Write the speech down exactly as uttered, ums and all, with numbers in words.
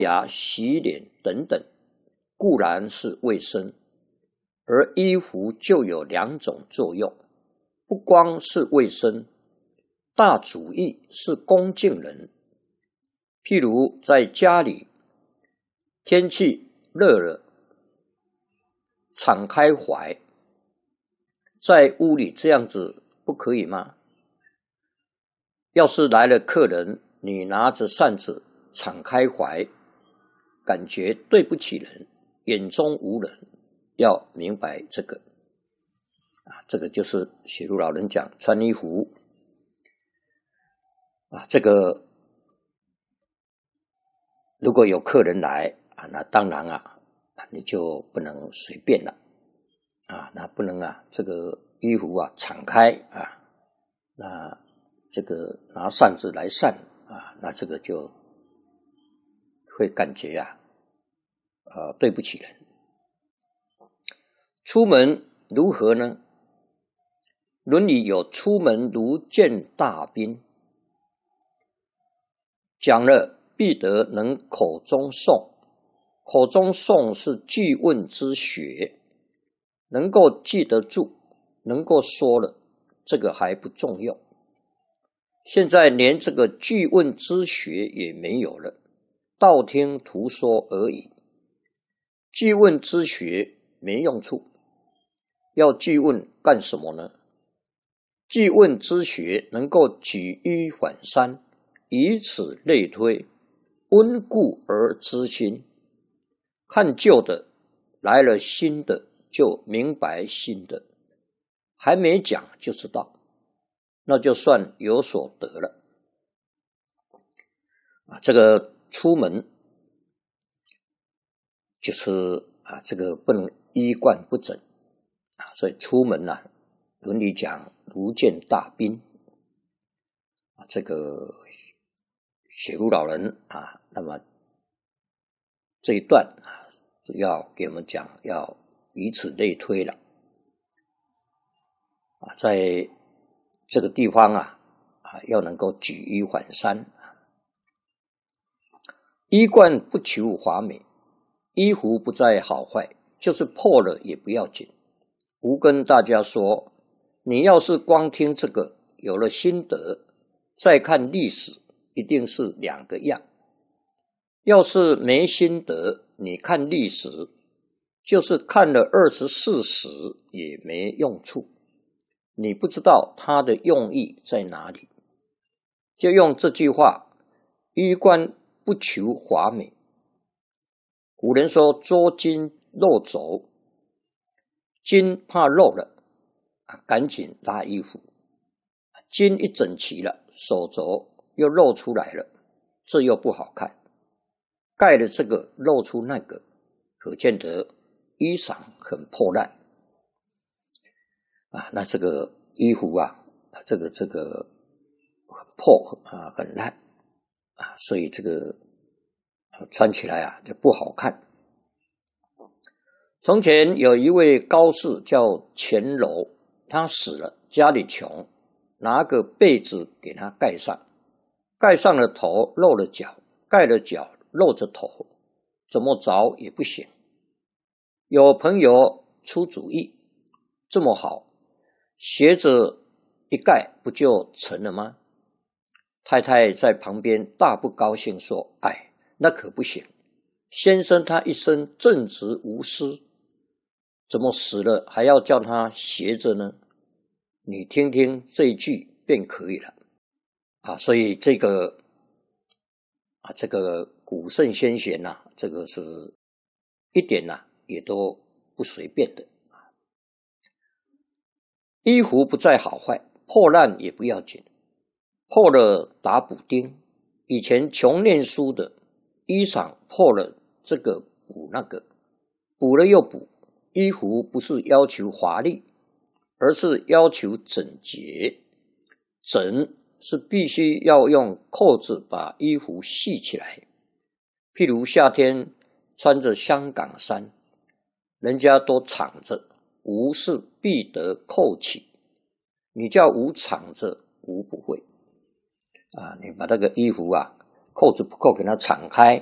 牙、洗脸等等，固然是卫生，而衣服就有两种作用，不光是卫生，大主义是恭敬人。譬如在家里，天气热了，敞开怀，在屋里这样子不可以吗？要是来了客人，你拿着扇子敞开怀，感觉对不起人，眼中无人，要明白这个啊，这个就是雪茹老人讲穿衣服啊，这个如果有客人来啊，那当然啊，你就不能随便了啊，那不能啊，这个衣服啊敞开啊，那这个拿扇子来扇啊，那这个就会感觉啊，呃，对不起人。出门如何呢？论语有出门如见大宾，讲了必得能口中诵，口中诵是句问之学，能够记得住，能够说了，这个还不重要。现在连这个句问之学也没有了，道听途说而已。句问之学没用处，要句问干什么呢？句问之学能够举一反三，以此类推，温故而知新。看旧的来了新的，就明白新的，还没讲就知道，那就算有所得了啊。这个出门就是啊，这个不能衣冠不整啊，所以出门啊，伦理讲如见大宾啊，这个雪茹老人啊，那么这一段啊，主要给我们讲要以此类推了啊，在这个地方啊啊，要能够举一反三。衣冠不求华美，衣服不在好坏，就是破了也不要紧。吾跟大家说，你要是光听这个，有了心得，再看历史，一定是两个样。要是没心得，你看历史，就是看了二十四史也没用处。你不知道它的用意在哪里。就用这句话，衣冠不求华美。古人说捉襟露肘，襟怕露了赶紧拉衣服，襟一整齐了，手肘又露出来了，这又不好看，盖了这个露出那个，可见得衣裳很破烂啊。那这个衣服啊，这个这个很破啊，很烂啊，所以这个穿起来啊就不好看。从前有一位高士叫钱楼，他死了，家里穷，拿个被子给他盖上，盖上了头露了脚，盖了脚露着头，怎么着也不行。有朋友出主意，这么好，鞋子一盖不就成了吗？太太在旁边大不高兴说，哎，那可不行，先生他一生正直无私，怎么死了还要叫他斜着呢？你听听这一句便可以了啊。所以这个啊，这个古圣先贤呐、啊，这个是一点呐、啊、也都不随便的。衣服不在好坏，破烂也不要紧，破了打补丁。以前穷念书的，衣裳破了这个补那个，补了又补。衣服不是要求华丽，而是要求整洁。整是必须要用扣子把衣服系起来。譬如夏天穿着香港衫，人家都敞着，吾是必得扣起。你叫吾敞着，吾不会啊。你把那个衣服啊，扣子不扣给它敞开